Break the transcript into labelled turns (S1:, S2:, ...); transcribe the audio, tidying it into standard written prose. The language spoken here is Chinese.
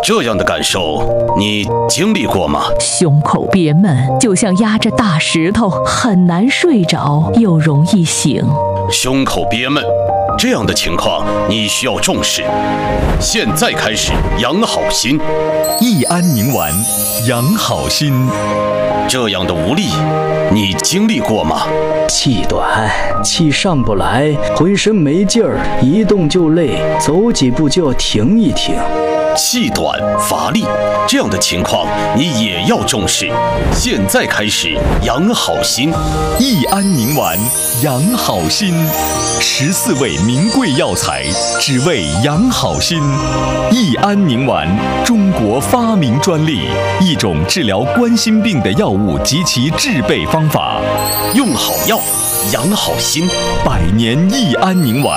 S1: 这样的感受，你经历过吗？
S2: 胸口憋闷，就像压着大石头，很难睡着，又容易醒。
S1: 胸口憋闷，这样的情况你需要重视。现在开始养好心，
S3: 益安宁丸，养好心。
S1: 这样的无力，你经历过吗？
S4: 气短，气上不来，浑身没劲儿，一动就累，走几步就要停一停。
S1: 气短乏力，这样的情况你也要重视。现在开始养好心，
S3: 益安宁丸，养好心。14味名贵药材，只为养好心。益安宁丸，中国发明专利，一种治疗冠心病的药物及其制备方法。
S1: 用好药，养好心，
S3: 百年益安宁丸。